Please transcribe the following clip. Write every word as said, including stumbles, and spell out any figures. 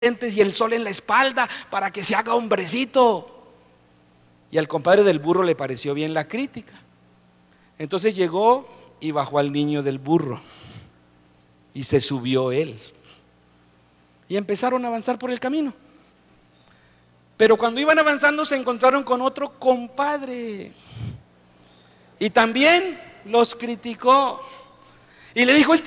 y el sol en la espalda para que se haga hombrecito. Y al compadre del burro le pareció bien la crítica. Entonces llegó y bajó al niño del burro y se subió él. Y empezaron a avanzar por el camino. Pero cuando iban avanzando se encontraron con otro compadre y también los criticó y le dijo: este